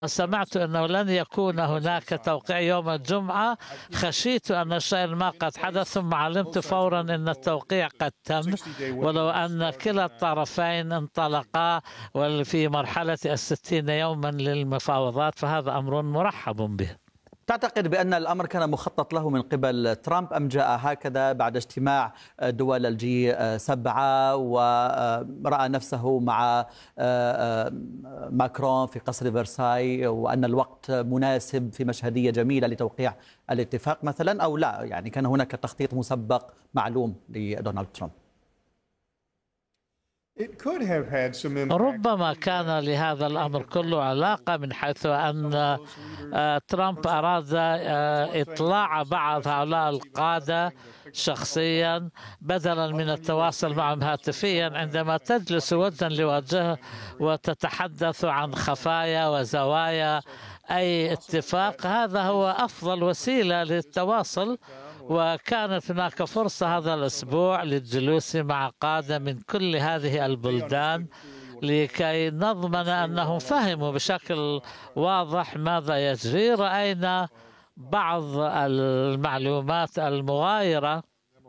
سمعت أنه لن يكون هناك توقيع يوم الجمعة. خشيت أن شيئا ما قد حدث، ثم علمت فورا أن التوقيع قد تم، ولو أن كلا الطرفين انطلقا في مرحلة 60 يوما للمفاوضات، فهذا أمر مرحب به. تعتقد بأن الأمر كان مخطط له من قبل ترامب، أم جاء هكذا بعد اجتماع دول الجي 7 ورأى نفسه مع ماكرون في قصر فرساي، وأن الوقت مناسب في مشهدية جميلة لتوقيع الاتفاق مثلا، أو لا يعني كان هناك تخطيط مسبق معلوم لدونالد ترامب؟ ربما كان لهذا الأمر كله علاقة، من حيث أن ترامب أراد إطلاع بعض هؤلاء القادة شخصيا بدلا من التواصل معهم هاتفيا. عندما تجلس وجها لوجه وتتحدث عن خفايا وزوايا أي اتفاق، هذا هو أفضل وسيلة للتواصل. وكانت هناك فرصة هذا الأسبوع للجلوس مع قادة من كل هذه البلدان لكي نضمن أنهم فهموا بشكل واضح ماذا يجري. رأينا بعض المعلومات المغايرة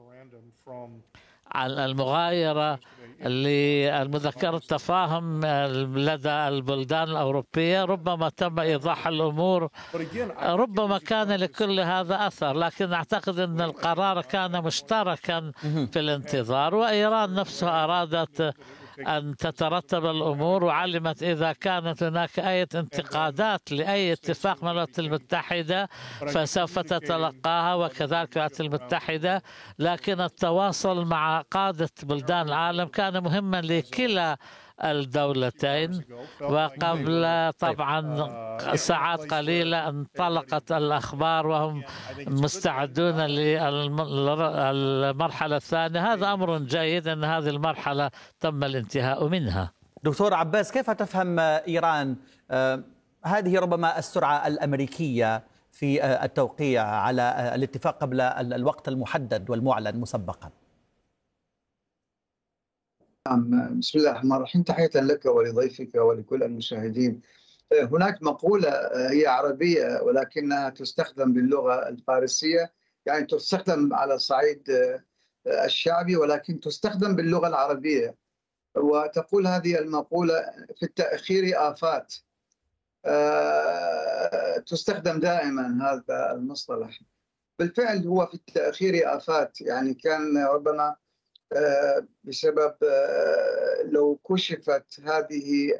للمذكرة التفاهم لدى البلدان الأوروبية. ربما تم إيضاح الأمور، ربما كان لكل هذا أثر، لكن أعتقد أن القرار كان مشتركا في الانتظار، وإيران نفسها أرادت أن تترتب الأمور، وعلمت إذا كانت هناك أي انتقادات لأي اتفاق مع الولايات المتحدة فسوف تتلقاها، وكذلك الولايات المتحدة. لكن التواصل مع قادة بلدان العالم كان مهما لكلا الدولتين. وقبل طبعا ساعات قليلة انطلقت الأخبار وهم مستعدون للمرحلة الثانية. هذا أمر جيد أن هذه المرحلة تم الانتهاء منها. دكتور عباس، كيف تفهم إيران هذه ربما السرعة الأمريكية في التوقيع على الاتفاق قبل الوقت المحدد والمعلن مسبقا؟ بسم الله الرحمن الرحيم. تحية لك ولضيفك ولكل المشاهدين. هناك مقولة هي عربية ولكنها تستخدم باللغة الفارسية، يعني تستخدم على الصعيد الشعبي ولكن تستخدم باللغة العربية، وتقول هذه المقولة: في التأخير آفات. تستخدم دائما هذا المصطلح. بالفعل هو في التأخير آفات، يعني كان ربما بسبب لو كشفت هذه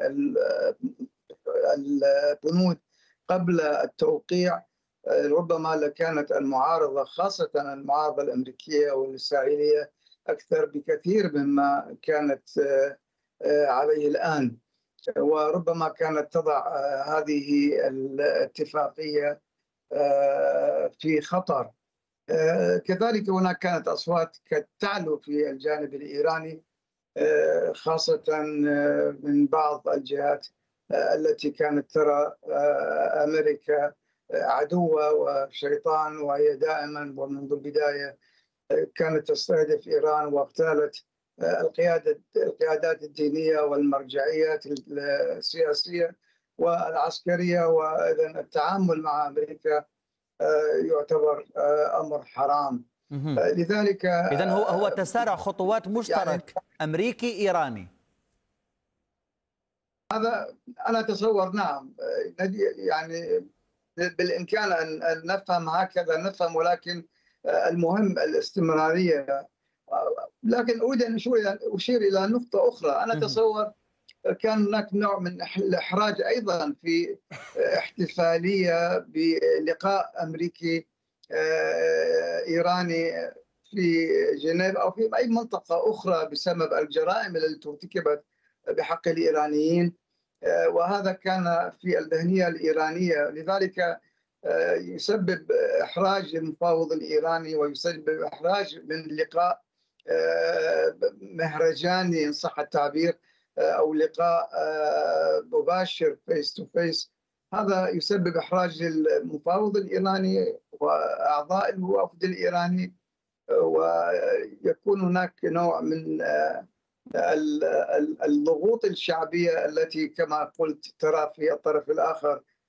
البنود قبل التوقيع ربما لكانت المعارضة، خاصة المعارضة الأمريكية والإسرائيلية، أكثر بكثير مما كانت عليه الآن، وربما كانت تضع هذه الاتفاقية في خطر. كذلك هناك كانت أصوات تعلو في الجانب الإيراني، خاصة من بعض الجهات التي كانت ترى أمريكا عدوة وشيطان، وهي دائما ومنذ البداية كانت تستهدف إيران واغتالت القيادات الدينية والمرجعيات السياسية والعسكرية. وإذن التعامل مع أمريكا يعتبر أمر حرام. لذلك إذن هو تسارع خطوات مشترك يعني أمريكي إيراني. هذا أنا أتصور، نعم، يعني بالإمكان أن نفهم هكذا نفهم، ولكن المهم الاستمرارية. لكن أريد أن أشير إلى نقطة أخرى. أنا أتصور كان هناك نوع من الإحراج أيضا في احتفالية بلقاء أمريكي إيراني في جنيف أو في أي منطقة أخرى بسبب الجرائم التي ارتكبت بحق الإيرانيين، وهذا كان في الذهنية الإيرانية. لذلك يسبب إحراج للمفاوض الإيراني، ويسبب إحراج من لقاء مهرجاني إن صح التعبير، أو لقاء مباشر فيس تو فيس. هذا يسبب إحراج للمفاوض الإيراني وأعضاء الوفد الإيراني، ويكون هناك نوع من الضغوط الشعبية التي كما قلت ترى في الطرف الآخر